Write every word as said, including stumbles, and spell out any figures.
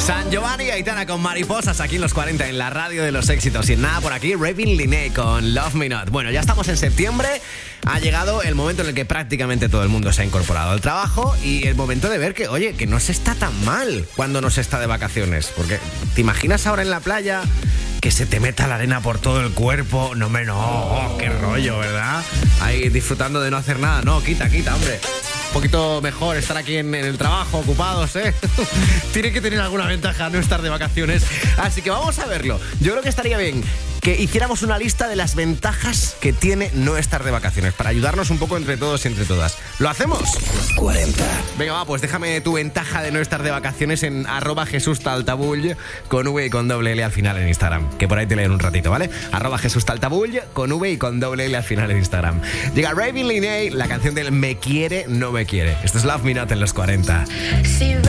San Giovanni y Aitana con Mariposas aquí en los cuarenta en la radio de los éxitos. Y nada, por aquí, Ravin Linney con Love Me Not. Bueno, ya estamos en septiembre. Ha llegado el momento en el que prácticamente todo el mundo se ha incorporado al trabajo y el momento de ver que, oye, que no se está tan mal cuando no se está de vacaciones. Porque, ¿te imaginas ahora en la playa que se te meta la arena por todo el cuerpo? No, me no, oh, qué rollo, ¿verdad? Ahí disfrutando de no hacer nada. No, quita, quita, hombre. Un poquito mejor estar aquí en, en el trabajo, ocupados, ¿eh? Tiene que tener alguna ventaja no estar de vacaciones. Así que vamos a verlo. Yo creo que estaría bien que hiciéramos una lista de las ventajas que tiene no estar de vacaciones, para ayudarnos un poco entre todos y entre todas. ¿Lo hacemos? Los cuarenta. Venga, va, pues déjame tu ventaja de no estar de vacaciones en arroba Jesús Taltabull con V y con doble L al final en Instagram, que por ahí te leo en un ratito, ¿vale? Arroba Jesús Taltabull con V y con doble L al final en Instagram. Llega Ravin Linney, la canción del Me Quiere, No Me Quiere. Esto es Love Me Not en los cuarenta. Si